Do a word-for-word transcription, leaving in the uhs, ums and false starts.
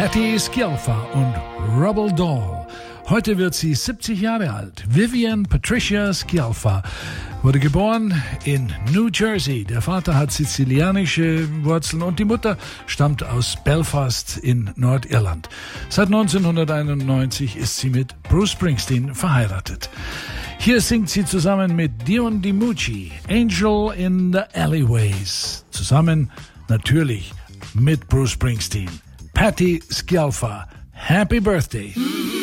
Patti Scialfa und Rubble Doll. Heute wird sie siebzig Jahre alt. Vivian Patricia Scialfa wurde geboren in New Jersey. Der Vater hat sizilianische Wurzeln und die Mutter stammt aus Belfast in Nordirland. Seit neunzehnhunderteinundneunzig ist sie mit Bruce Springsteen verheiratet. Hier singt sie zusammen mit Dion DiMucci, Angel in the Alleyways. Zusammen natürlich mit Bruce Springsteen. Patti Scialfa, Happy Birthday.